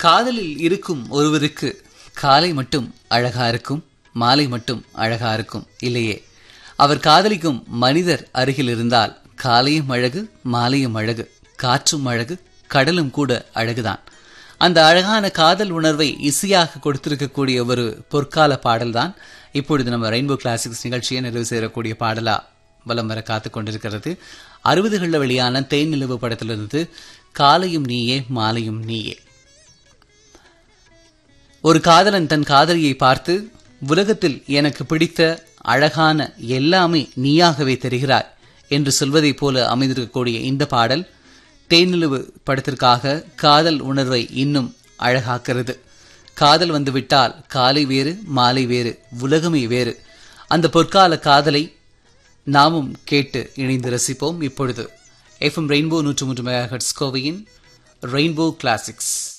காதலில் இருக்கும் ஒருவருக்கு காலை மட்டும் அழகா இருக்கும், மாலை மட்டும் அழகா இருக்கும் இல்லையே. அவர் காதலிக்கும் மனிதர் அருகில் இருந்தால் காலையும் அழகு, மாலையும் அழகு, காற்றும் அழகு, கடலும் கூட அழகுதான். அந்த அழகான காதல் உணர்வை இசையாக கொடுத்திருக்கக்கூடிய ஒரு பொற்கால பாடல்தான் இப்பொழுது நம்ம ரெயின்போ கிளாசிக்ஸ் நிகழ்ச்சியை நிறைவு செய்யக்கூடிய பாடலா வலம் வர காத்துக் கொண்டிருக்கிறது. 60களில் வெளியான தேன் நிலவு படத்திலிருந்து காலையும் நீயே மாலையும் நீயே. ஒரு காதலன் தன் காதலியை பார்த்து, உலகத்தில் எனக்கு பிடித்த அழகான எல்லாமே நீயாகவே தெரிகிறாய் என்று சொல்வதைப் போல அமைந்திருக்கக்கூடிய இந்த பாடல் தேனிலவு படத்திற்காக காதல் உணர்வை இன்னும் அழகாக்கிறது. காதல் வந்துவிட்டால் காலை வேறு, மாலை வேறு, உலகமே வேறு. அந்த பொற்கால காதலை நாமும் கேட்டு இணைந்து ரசிப்போம். இப்பொழுது FM rainbow 103 megahertz கோவையின் rainbow classics.